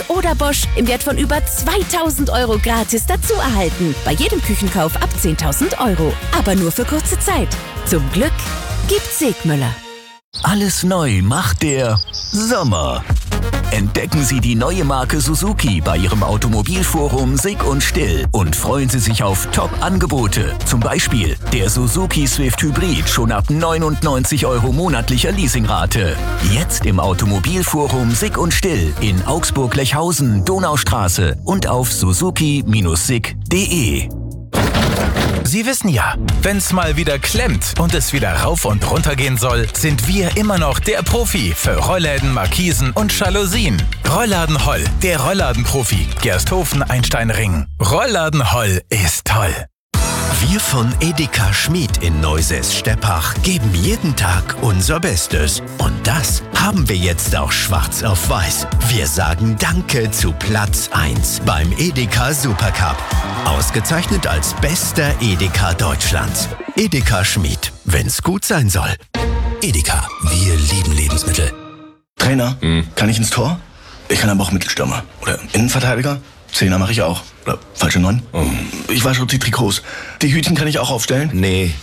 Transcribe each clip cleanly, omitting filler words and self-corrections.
oder Bosch im Wert von über 2.000 € gratis dazu erhalten. Bei jedem Küchenkauf ab 10.000 €. Aber nur für kurze Zeit. Zum Glück gibt's Segmüller. Alles neu macht der Sommer. Entdecken Sie die neue Marke Suzuki bei Ihrem Automobilforum Sick und Still und freuen Sie sich auf Top-Angebote. Zum Beispiel der Suzuki Swift Hybrid schon ab 99 € monatlicher Leasingrate. Jetzt im Automobilforum Sick und Still in Augsburg-Lechhausen, Donaustraße und auf suzuki-sick.de. Sie wissen ja, wenn's mal wieder klemmt und es wieder rauf und runter gehen soll, sind wir immer noch der Profi für Rollläden, Markisen und Jalousien. Rollladen Holl, der Rollladenprofi. Gersthofen, Einstein-Ring. Rollladen Holl ist toll. Wir von Edeka Schmid in Neusäß-Steppach geben jeden Tag unser Bestes. Und das haben wir jetzt auch schwarz auf weiß. Wir sagen Danke zu Platz 1 beim Edeka Supercup. Ausgezeichnet als bester Edeka Deutschlands. Edeka Schmid, wenn's gut sein soll. Edeka, wir lieben Lebensmittel. Trainer, kann ich ins Tor? Ich kann aber auch Mittelstürmer. Oder Innenverteidiger? Zehner mache ich auch. Oder falsche 9? Ich wasche die Trikots. Die Hütchen kann ich auch aufstellen? Nee.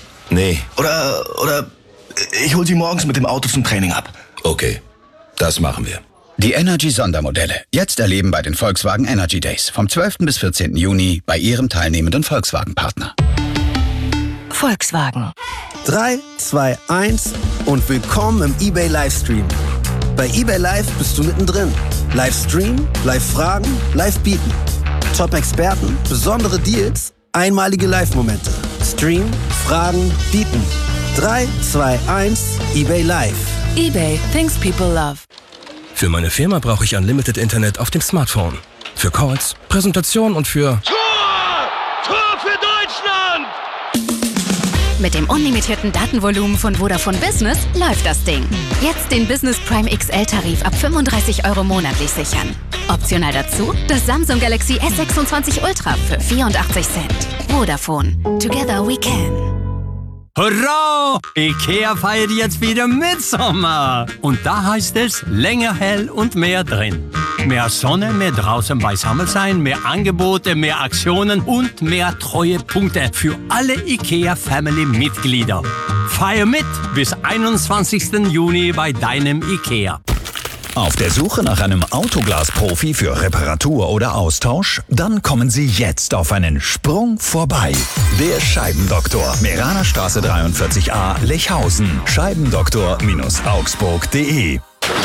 Oder ich hol sie morgens mit dem Auto zum Training ab. Okay, das machen wir. Die Energy-Sondermodelle. Jetzt erleben bei den Volkswagen Energy Days. Vom 12. bis 14. Juni bei Ihrem teilnehmenden Volkswagen-Partner. Volkswagen. 3, 2, 1 und willkommen im eBay Livestream. Bei eBay Live bist du mittendrin. Livestream, Live-Fragen, Live-Bieten. Top-Experten, besondere Deals, einmalige Live-Momente. Stream, Fragen, Bieten. 3, 2, 1, eBay Live. eBay, things people love. Für meine Firma brauche ich Unlimited Internet auf dem Smartphone. Für Calls, Präsentationen und für... Tor für Deutschland! Mit dem unlimitierten Datenvolumen von Vodafone Business läuft das Ding. Jetzt den Business Prime XL-Tarif ab 35 € monatlich sichern. Optional dazu das Samsung Galaxy S26 Ultra für 84 Cent. Vodafone. Together we can. Hurra! IKEA feiert jetzt wieder Mitsommer. Und da heißt es länger hell und mehr drin. Mehr Sonne, mehr draußen beisammen sein, mehr Angebote, mehr Aktionen und mehr Treuepunkte für alle IKEA-Family-Mitglieder. Feier mit bis 21. Juni bei deinem IKEA. Auf der Suche nach einem Autoglas-Profi für Reparatur oder Austausch? Dann kommen Sie jetzt auf einen Sprung vorbei. Der Scheibendoktor. Meranerstraße 43a, Lechhausen. Scheibendoktor-augsburg.de.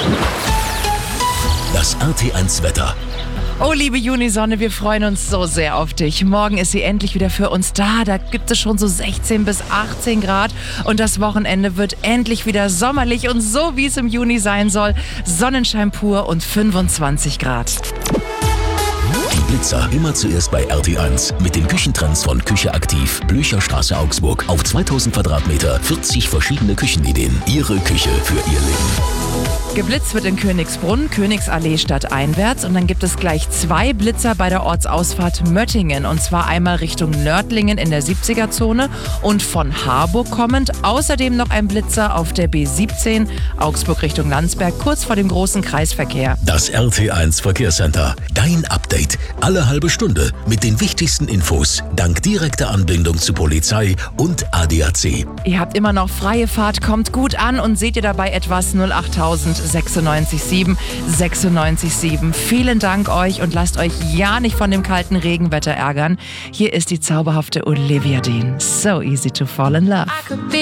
Das RT1-Wetter. Oh, liebe Junisonne, wir freuen uns so sehr auf dich. Morgen ist sie endlich wieder für uns da. Da gibt es schon so 16 bis 18 Grad. Und das Wochenende wird endlich wieder sommerlich und so, wie es im Juni sein soll. Sonnenschein pur und 25 Grad. Die Blitzer immer zuerst bei RT1 mit den Küchentrends von Küche aktiv, Blücherstraße Augsburg. Auf 2000 Quadratmeter, 40 verschiedene Küchenideen. Ihre Küche für Ihr Leben. Geblitzt wird in Königsbrunn, Königsallee stadteinwärts und dann gibt es gleich 2 Blitzer bei der Ortsausfahrt Möttingen und zwar einmal Richtung Nördlingen in der 70er-Zone und von Harburg kommend. Außerdem noch ein Blitzer auf der B17 Augsburg Richtung Landsberg, kurz vor dem großen Kreisverkehr. Das RT1 Verkehrscenter. Dein Update. Alle halbe Stunde mit den wichtigsten Infos dank direkter Anbindung zu Polizei und ADAC. Ihr habt immer noch freie Fahrt, kommt gut an und seht ihr dabei etwas 08000 967 967. Vielen Dank euch und lasst euch ja nicht von dem kalten Regenwetter ärgern. Hier ist die zauberhafte Olivia Dean. So easy to fall in love.